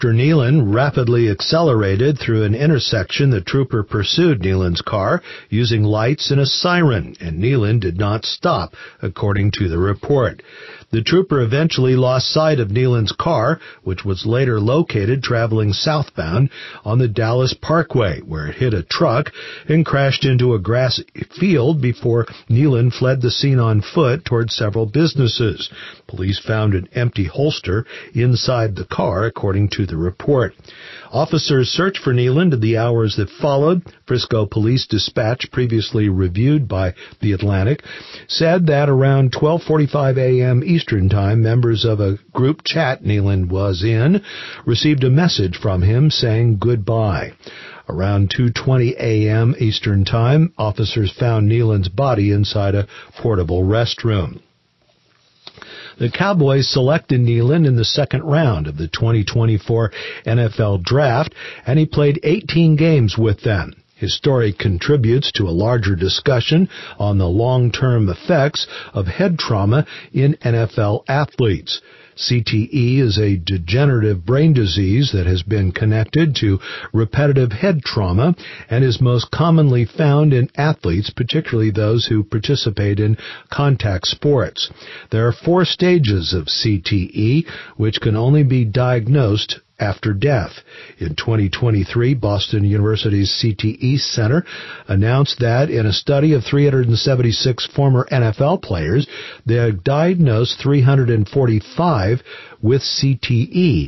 After Nealon rapidly accelerated through an intersection, the trooper pursued Nealon's car using lights and a siren, and Nealon did not stop, according to the report. The trooper eventually lost sight of Nealon's car, which was later located traveling southbound on the Dallas Parkway, where it hit a truck and crashed into a grassy field before Nealon fled the scene on foot toward several businesses. Police found an empty holster inside the car, according to the report. Officers searched for Nealon in the hours that followed. Frisco Police Dispatch, previously reviewed by The Atlantic, said that around 12:45 a.m. Eastern Time, members of a group chat Nealon was in received a message from him saying goodbye. Around 2:20 a.m. Eastern Time, officers found Nealon's body inside a portable restroom. The Cowboys selected Nealon in the second round of the 2024 NFL Draft, and he played 18 games with them. His story contributes to a larger discussion on the long-term effects of head trauma in NFL athletes. CTE is a degenerative brain disease that has been connected to repetitive head trauma and is most commonly found in athletes, particularly those who participate in contact sports. There are 4 stages of CTE, which can only be diagnosed after death. In 2023, Boston University's CTE Center announced that in a study of 376 former NFL players, they had diagnosed 345 with CTE,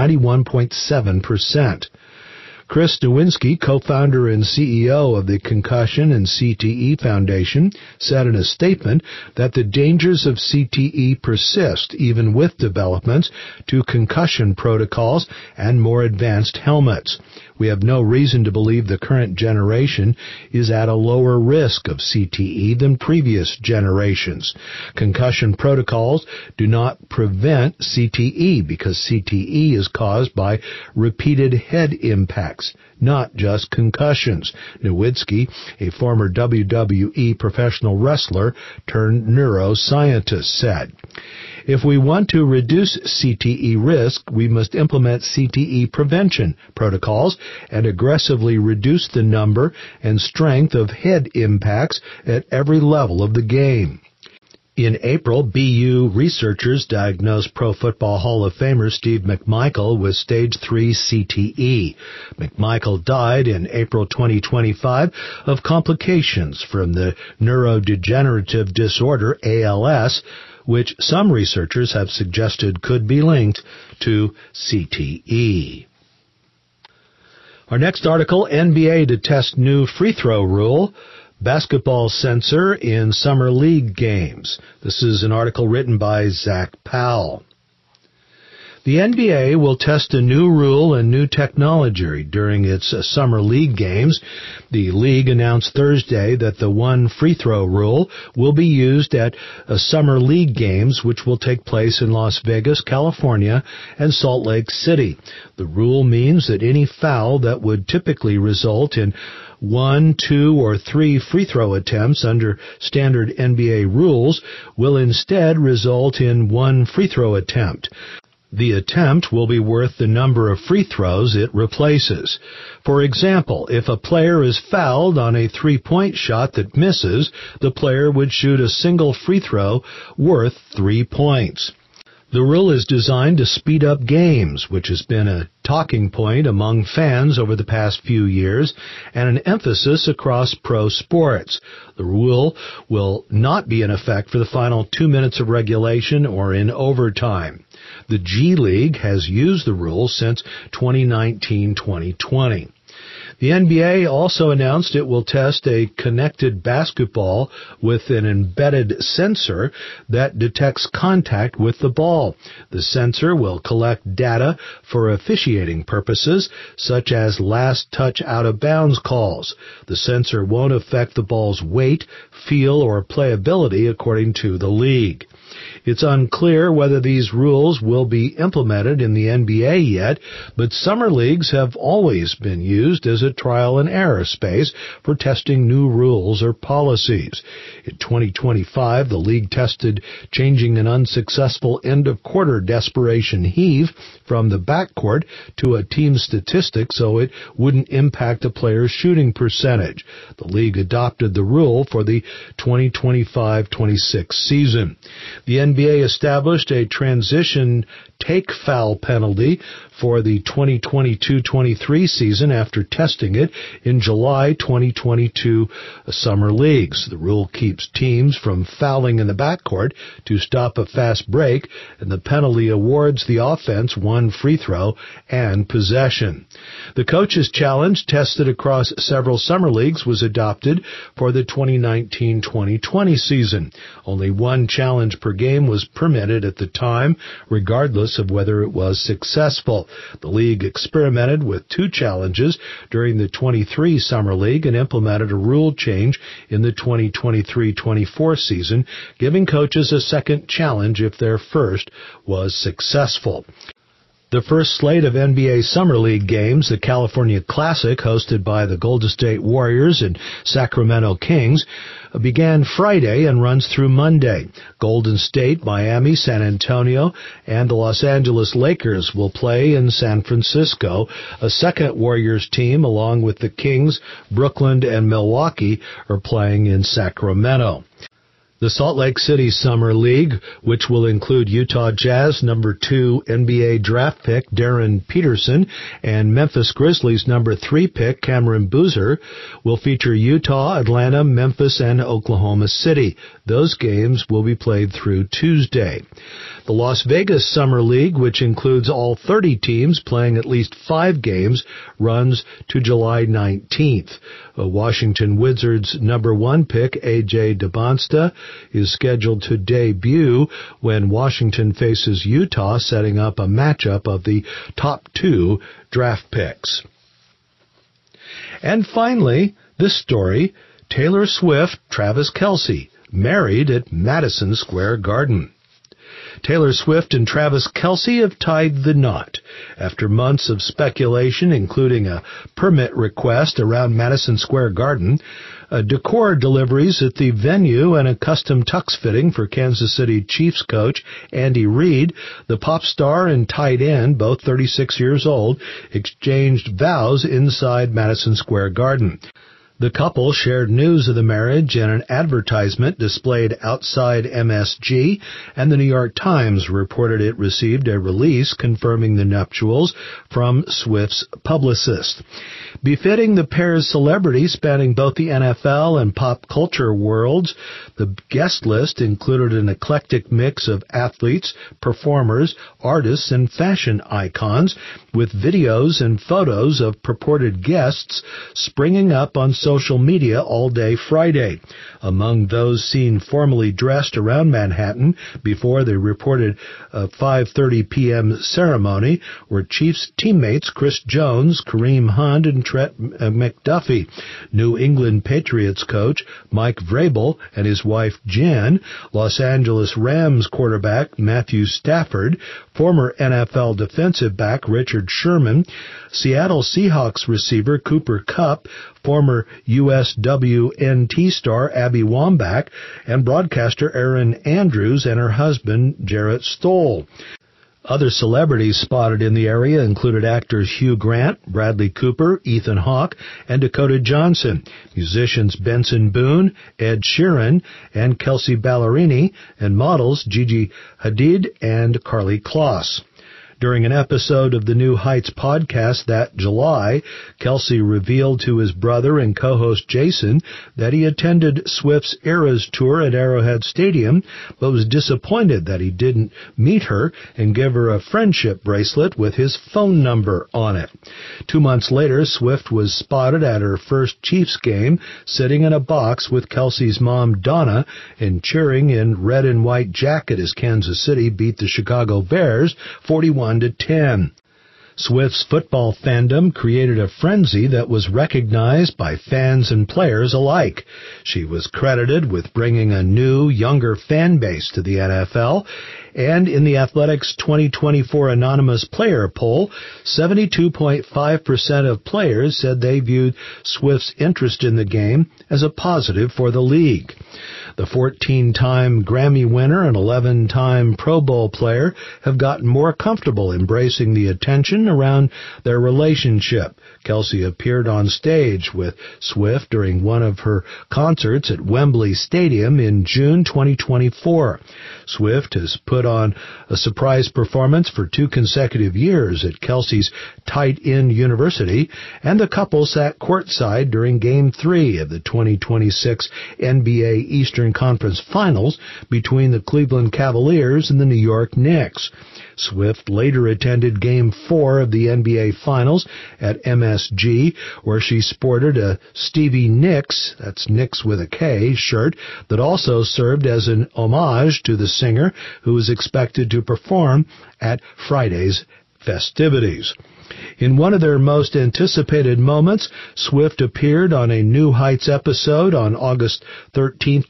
91.7%. Chris Nowinski, co-founder and CEO of the Concussion and CTE Foundation, said in a statement that the dangers of CTE persist even with developments to concussion protocols and more advanced helmets. We have no reason to believe the current generation is at a lower risk of CTE than previous generations. Concussion protocols do not prevent CTE because CTE is caused by repeated head impacts, not just concussions. Nowinski, a former WWE professional wrestler turned neuroscientist, said. If we want to reduce CTE risk, we must implement CTE prevention protocols and aggressively reduce the number and strength of head impacts at every level of the game. In April, BU researchers diagnosed Pro Football Hall of Famer Steve McMichael with Stage 3 CTE. McMichael died in April 2025 of complications from the neurodegenerative disorder ALS, which some researchers have suggested could be linked to CTE. Our next article, NBA to test new free throw rule. Basketball censor in summer league games. This is an article written by Zach Powell. The NBA will test a new rule and new technology during its summer league games. The league announced Thursday that the one free throw rule will be used at summer league games, which will take place in Las Vegas, California, and Salt Lake City. The rule means that any foul that would typically result in 1, 2, or 3 free throw attempts under standard NBA rules will instead result in 1 free throw attempt. The attempt will be worth the number of free throws it replaces. For example, if a player is fouled on a 3-point shot that misses, the player would shoot a single free throw worth 3 points. The rule is designed to speed up games, which has been a talking point among fans over the past few years and an emphasis across pro sports. The rule will not be in effect for the final 2 minutes of regulation or in overtime. The G League has used the rule since 2019-2020. The NBA also announced it will test a connected basketball with an embedded sensor that detects contact with the ball. The sensor will collect data for officiating purposes, such as last touch out-of-bounds calls. The sensor won't affect the ball's weight, feel, or playability, according to the league. It's unclear whether these rules will be implemented in the NBA yet, but summer leagues have always been used as a a trial and error space for testing new rules or policies. In 2025, the league tested changing an unsuccessful end-of-quarter desperation heave from the backcourt to a team statistic so it wouldn't impact a player's shooting percentage. The league adopted the rule for the 2025-26 season. The NBA established a transition take foul penalty for the 2022-23 season after testing it in July 2022 summer leagues. The rule keeps teams from fouling in the backcourt to stop a fast break, and the penalty awards the offense one free throw and possession. The coach's challenge, tested across several summer leagues, was adopted for the 2019-2020 season. Only one challenge per game was permitted at the time, regardless of whether it was successful. The league experimented with 2 challenges during the 23 Summer League and implemented a rule change in the 2023-24 season, giving coaches a second challenge if their first was successful. The first slate of NBA Summer League games, the California Classic, hosted by the Golden State Warriors and Sacramento Kings, began Friday and runs through Monday. Golden State, Miami, San Antonio, and the Los Angeles Lakers will play in San Francisco. A second Warriors team, along with the Kings, Brooklyn, and Milwaukee, are playing in Sacramento. The Salt Lake City Summer League, which will include Utah Jazz number 2 NBA draft pick Darren Peterson and Memphis Grizzlies number 3 pick Cameron Boozer, will feature Utah, Atlanta, Memphis, and Oklahoma City. Those games will be played through Tuesday. The Las Vegas Summer League, which includes all 30 teams playing at least 5 games, runs to July 19th. Washington Wizards number 1 pick A.J. DeBonsta is scheduled to debut when Washington faces Utah, setting up a matchup of the top 2 draft picks. And finally, this story, Taylor Swift, Travis Kelce, married at Madison Square Garden. Taylor Swift and Travis Kelce have tied the knot. After months of speculation, including a permit request around Madison Square Garden, decor deliveries at the venue, and a custom tux fitting for Kansas City Chiefs coach Andy Reid, the pop star and tight end, both 36 years old, exchanged vows inside Madison Square Garden. The couple shared news of the marriage in an advertisement displayed outside MSG, and the New York Times reported it received a release confirming the nuptials from Swift's publicist. Befitting the pair's celebrity spanning both the NFL and pop culture worlds, the guest list included an eclectic mix of athletes, performers, artists, and fashion icons, with videos and photos of purported guests springing up on social media all day Friday. Among those seen formally dressed around Manhattan before the reported 5:30 p.m. ceremony were Chiefs teammates Chris Jones, Kareem Hunt, and Trent McDuffie, New England Patriots coach Mike Vrabel and his wife Jen, Los Angeles Rams quarterback Matthew Stafford, former NFL defensive back Richard Sherman, Seattle Seahawks receiver Cooper Kupp, former USWNT star Abby Wambach, and broadcaster Erin Andrews and her husband Jarrett Stoll. Other celebrities spotted in the area included actors Hugh Grant, Bradley Cooper, Ethan Hawke, and Dakota Johnson, musicians Benson Boone, Ed Sheeran, and Kelsey Ballerini, and models Gigi Hadid and Karlie Kloss. During an episode of the New Heights podcast that July, Kelce revealed to his brother and co-host Jason that he attended Swift's Eras tour at Arrowhead Stadium, but was disappointed that he didn't meet her and give her a friendship bracelet with his phone number on it. 2 months later, Swift was spotted at her first Chiefs game, sitting in a box with Kelce's mom Donna and cheering in red and white jacket as Kansas City beat the Chicago Bears 41-10. Swift's football fandom created a frenzy that was recognized by fans and players alike. She was credited with bringing a new, younger fan base to the NFL, And in the Athletics 2024 Anonymous Player Poll, 72.5% of players said they viewed Swift's interest in the game as a positive for the league. The 14-time Grammy winner and 11-time Pro Bowl player have gotten more comfortable embracing the attention around their relationship. Kelce appeared on stage with Swift during one of her concerts at Wembley Stadium in June 2024. Swift has put on a surprise performance for 2 consecutive years at Kelce's Tight End University, and the couple sat courtside during Game 3 of the 2026 NBA Eastern Conference Finals between the Cleveland Cavaliers and the New York Knicks. Swift later attended Game 4 of the NBA Finals at MSG, where she sported a Stevie Nicks, that's Nicks with a K, shirt that also served as an homage to the singer who was expected to perform at Friday's festivities. In one of their most anticipated moments, Swift appeared on a New Heights episode on August 13,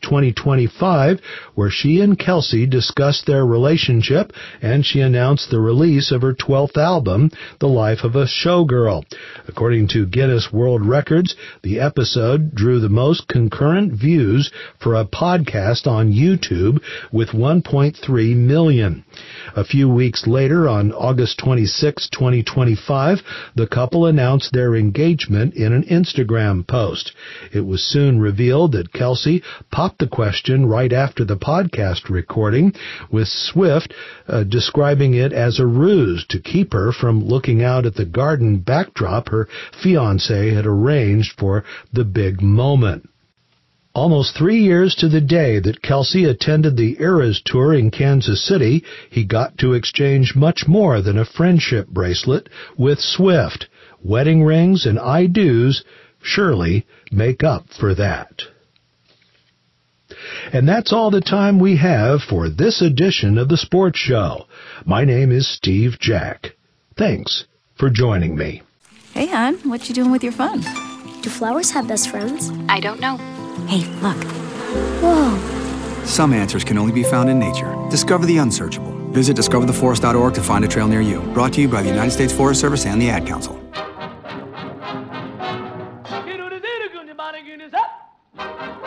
2025, where she and Kelce discussed their relationship, and she announced the release of her 12th album, The Life of a Showgirl. According to Guinness World Records, the episode drew the most concurrent views for a podcast on YouTube with 1.3 million. A few weeks later, on August 26, 2025, the couple announced their engagement in an Instagram post. It was soon revealed that Kelce popped the question right after the podcast recording, with Swift describing it as a ruse to keep her from looking out at the garden backdrop her fiancé had arranged for the big moment. Almost 3 years to the day that Kelce attended the Eras Tour in Kansas City, he got to exchange much more than a friendship bracelet with Swift. Wedding rings and I do's surely make up for that. And that's all the time we have for this edition of the Sports Show. My name is Steve Jack. Thanks for joining me. Hey, hon, what you doing with your phone? Do flowers have best friends? I don't know. Hey, look. Whoa. Some answers can only be found in nature. Discover the unsearchable. Visit discovertheforest.org to find a trail near you. Brought to you by the United States Forest Service and the Ad Council.